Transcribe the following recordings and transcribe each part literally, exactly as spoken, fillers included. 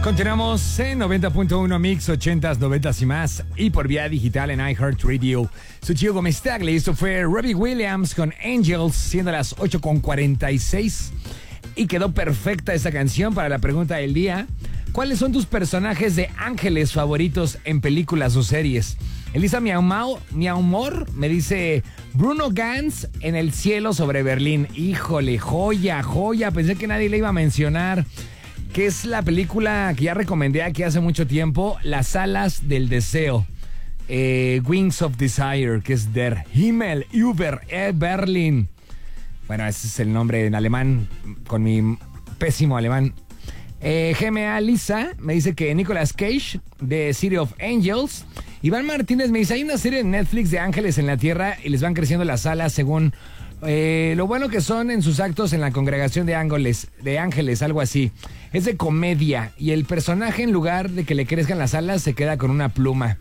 Continuamos en noventa punto uno Mix, ochentas, noventas y más, y por vía digital en iHeartRadio. Soy Gio Gómez Tagle, esto fue Robbie Williams con Angels, siendo las ocho con cuarenta y seis. Y quedó perfecta esta canción para la pregunta del día. ¿Cuáles son tus personajes de ángeles favoritos en películas o series? Elisa Miaumau, Miaumor me dice Bruno Ganz en El cielo sobre Berlín. Híjole, joya, joya. Pensé que nadie le iba a mencionar. Que es la película que ya recomendé aquí hace mucho tiempo, Las alas del deseo. Eh, Wings of Desire, que es Der Himmel über Berlin. Bueno, ese es el nombre en alemán, con mi pésimo alemán. Eh, G M A Lisa me dice que Nicolas Cage, de City of Angels. Iván Martínez me dice, hay una serie de Netflix de ángeles en la tierra y les van creciendo las alas según eh, lo bueno que son en sus actos en la congregación de ángeles, de ángeles, algo así. Es de comedia y el personaje, en lugar de que le crezcan las alas, se queda con una pluma.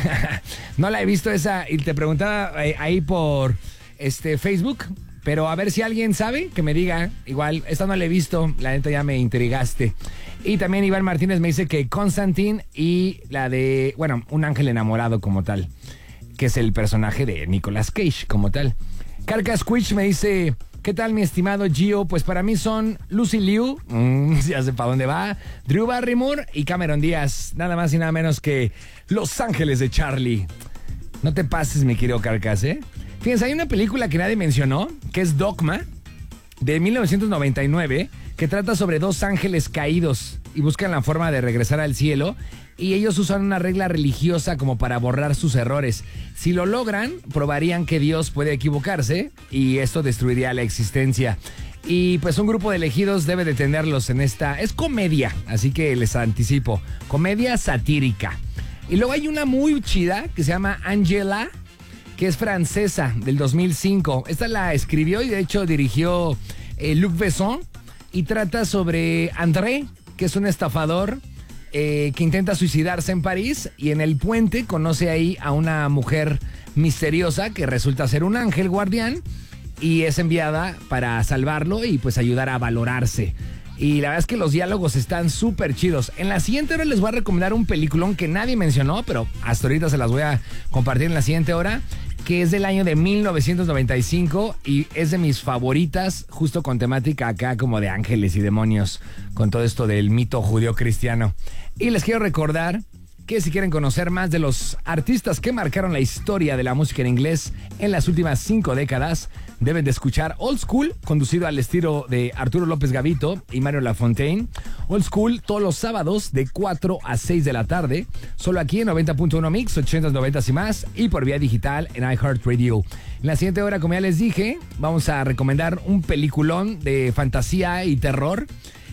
No la he visto esa y te preguntaba eh, ahí por este Facebook. Pero a ver si alguien sabe, que me diga. Igual, esta no la he visto, la neta ya me intrigaste. Y también Iván Martínez me dice que Constantine y la de, bueno, Un ángel enamorado como tal, que es el personaje de Nicolas Cage como tal. Carcas Quich me dice, ¿qué tal mi estimado Gio? Pues para mí son Lucy Liu, mmm, ya sé para dónde va, Drew Barrymore y Cameron Díaz. Nada más y nada menos que Los Ángeles de Charlie. No te pases, mi querido Carcas, ¿eh? Fíjense, hay una película que nadie mencionó, que es Dogma, de mil novecientos noventa y nueve, que trata sobre dos ángeles caídos y buscan la forma de regresar al cielo, y ellos usan una regla religiosa como para borrar sus errores. Si lo logran, probarían que Dios puede equivocarse, y esto destruiría la existencia. Y pues un grupo de elegidos debe detenerlos en esta... Es comedia, así que les anticipo. Comedia satírica. Y luego hay una muy chida que se llama Angela, que es francesa, del dos mil cinco. Esta la escribió y de hecho dirigió eh, Luc Besson, y trata sobre André, que es un estafador eh, que intenta suicidarse en París, y en el puente conoce ahí a una mujer misteriosa que resulta ser un ángel guardián y es enviada para salvarlo y pues ayudar a valorarse. Y la verdad es que los diálogos están súper chidos. En la siguiente hora les voy a recomendar un peliculón que nadie mencionó, pero hasta ahorita se las voy a compartir en la siguiente hora, que es del año de mil novecientos noventa y cinco y es de mis favoritas, justo con temática acá como de ángeles y demonios, con todo esto del mito judío-cristiano. Y les quiero recordar que si quieren conocer más de los artistas que marcaron la historia de la música en inglés en las últimas cinco décadas, deben de escuchar Old School, conducido al estilo de Arturo López Gavito y Mario Lafontaine. Old School todos los sábados de cuatro a seis de la tarde, solo aquí en noventa punto uno Mix, ochentas, noventas y más, y por vía digital en iHeartRadio. En la siguiente hora, como ya les dije, vamos a recomendar un peliculón de fantasía y terror.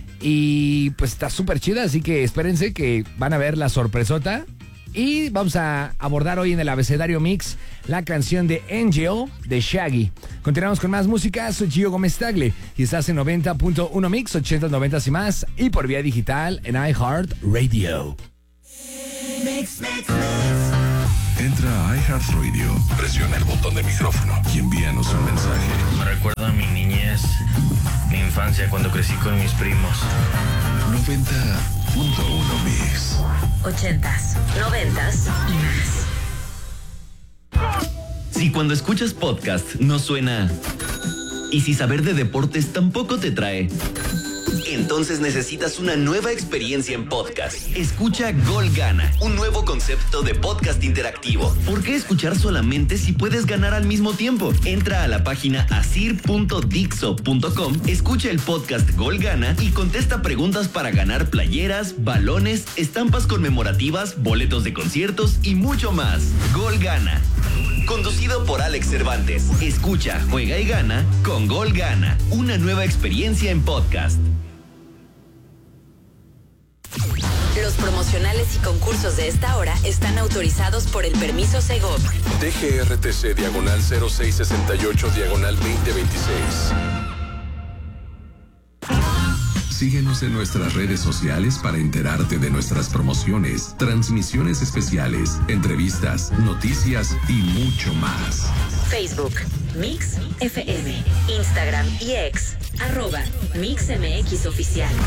Y pues está súper chida, así que espérense que van a ver la sorpresota. Y vamos a abordar hoy en el Abecedario Mix la canción de Angel de Shaggy. Continuamos con más música, soy Gio Gómez Tagle y estás en noventa punto uno Mix, ochenta, noventa y más, y por vía digital en iHeartRadio. Mix, mix, mix. Entra a iHeartRadio, presiona el botón de micrófono y envíanos un mensaje. Me recuerda a mi niñez, mi infancia cuando crecí con mis primos. noventa punto uno Mix. Ochentas, noventas y más. Si cuando escuchas podcast no suena, y si saber de deportes tampoco te trae, entonces necesitas una nueva experiencia en podcast. Escucha Gol Gana, un nuevo concepto de podcast interactivo. ¿Por qué escuchar solamente si puedes ganar al mismo tiempo? Entra a la página asir punto dixo punto com, escucha el podcast Gol Gana y contesta preguntas para ganar playeras, balones, estampas conmemorativas, boletos de conciertos y mucho más. Gol Gana, conducido por Alex Cervantes. Escucha, juega y gana con Gol Gana, una nueva experiencia en podcast. Los promocionales y concursos de esta hora están autorizados por el permiso Segov. D G R T C diagonal cero seis sesenta y ocho diagonal veinte veintiséis. Síguenos en nuestras redes sociales para enterarte de nuestras promociones, transmisiones especiales, entrevistas, noticias y mucho más. Facebook, Mix F M, Instagram y X, arroba Mix M X Oficial.